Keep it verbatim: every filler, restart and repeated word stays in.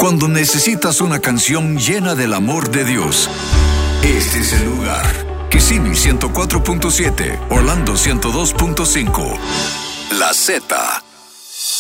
Cuando necesitas una canción llena del amor de Dios, este es el lugar. Kissimmee ciento cuatro punto siete, Orlando ciento dos punto cinco. La Z.